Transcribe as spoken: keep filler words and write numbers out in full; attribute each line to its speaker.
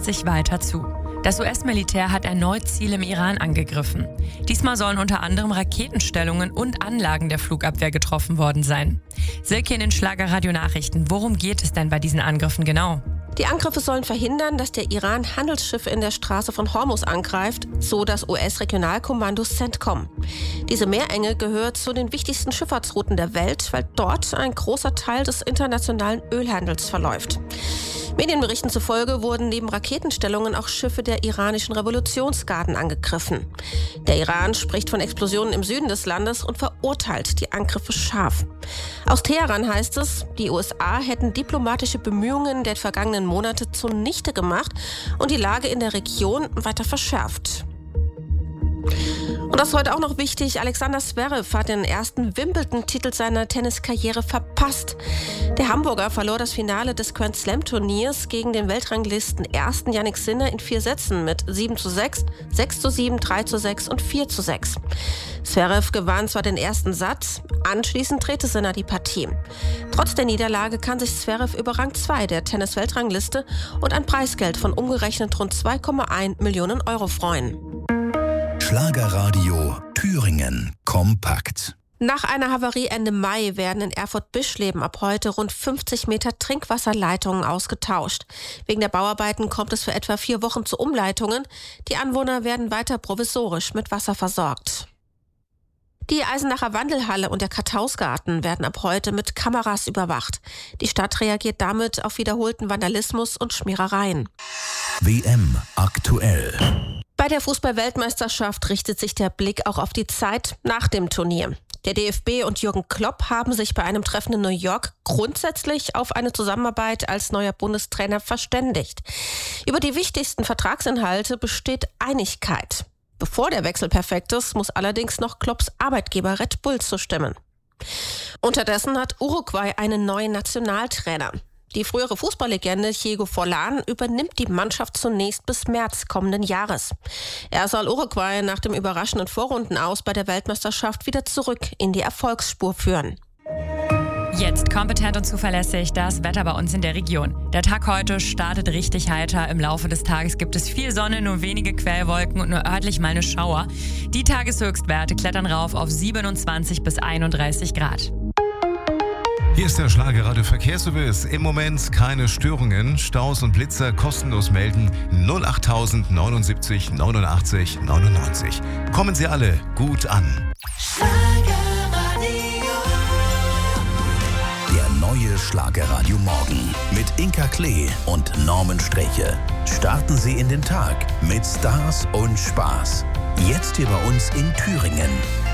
Speaker 1: sich weiter zu. Das U S-Militär hat erneut Ziele im Iran angegriffen. Diesmal sollen unter anderem Raketenstellungen und Anlagen der Flugabwehr getroffen worden sein. Silke in den Schlagerradio-Nachrichten. Worum geht es denn bei diesen Angriffen genau?
Speaker 2: Die Angriffe sollen verhindern, dass der Iran Handelsschiffe in der Straße von Hormuz angreift, so das U S-Regionalkommando CENTCOM. Diese Meerenge gehört zu den wichtigsten Schifffahrtsrouten der Welt, weil dort ein großer Teil des internationalen Ölhandels verläuft. Medienberichten zufolge wurden neben Raketenstellungen auch Schiffe der iranischen Revolutionsgarden angegriffen. Der Iran spricht von Explosionen im Süden des Landes und verurteilt die Angriffe scharf. Aus Teheran heißt es, die U S A hätten diplomatische Bemühungen der vergangenen Monate zunichte gemacht und die Lage in der Region weiter verschärft. Und das ist heute auch noch wichtig. Alexander Zverev hat den ersten Wimbledon-Titel seiner Tenniskarriere verpasst. Der Hamburger verlor das Finale des Grand Slam-Turniers gegen den Weltranglisten-Ersten Jannik Sinner in vier Sätzen mit sieben zu sechs, sechs zu sieben, drei zu sechs und vier zu sechs. Zverev gewann zwar den ersten Satz, anschließend drehte Sinner die Partie. Trotz der Niederlage kann sich Zverev über Rang zwei der Tennis-Weltrangliste und ein Preisgeld von umgerechnet rund zwei Komma eins Millionen Euro freuen.
Speaker 3: Schlagerradio Thüringen kompakt.
Speaker 2: Nach einer Havarie Ende Mai werden in Erfurt-Bischleben ab heute rund fünfzig Meter Trinkwasserleitungen ausgetauscht. Wegen der Bauarbeiten kommt es für etwa vier Wochen zu Umleitungen. Die Anwohner werden weiter provisorisch mit Wasser versorgt. Die Eisenacher Wandelhalle und der Karthausgarten werden ab heute mit Kameras überwacht. Die Stadt reagiert damit auf wiederholten Vandalismus und Schmierereien.
Speaker 3: W M aktuell.
Speaker 2: Bei der Fußball-Weltmeisterschaft richtet sich der Blick auch auf die Zeit nach dem Turnier. Der D F B und Jürgen Klopp haben sich bei einem Treffen in New York grundsätzlich auf eine Zusammenarbeit als neuer Bundestrainer verständigt. Über die wichtigsten Vertragsinhalte besteht Einigkeit. Bevor der Wechsel perfekt ist, muss allerdings noch Klopps Arbeitgeber Red Bull zustimmen. Unterdessen hat Uruguay einen neuen Nationaltrainer. Die frühere Fußballlegende Diego Forlán übernimmt die Mannschaft zunächst bis März kommenden Jahres. Er soll Uruguay nach dem überraschenden Vorrundenaus bei der Weltmeisterschaft wieder zurück in die Erfolgsspur führen.
Speaker 1: Jetzt kompetent und zuverlässig das Wetter bei uns in der Region. Der Tag heute startet richtig heiter. Im Laufe des Tages gibt es viel Sonne, nur wenige Quellwolken und nur örtlich mal eine Schauer. Die Tageshöchstwerte klettern rauf auf siebenundzwanzig bis einunddreißig Grad.
Speaker 4: Hier ist der Schlagerradio Verkehrsservice. Im Moment keine Störungen. Staus und Blitzer kostenlos melden. null acht neunundsiebzig neunundachtzig neunundneunzig. Kommen Sie alle gut an.
Speaker 3: Der neue Schlagerradio Morgen mit Inka Klee und Norman Streche. Starten Sie in den Tag mit Stars und Spaß. Jetzt hier bei uns in Thüringen.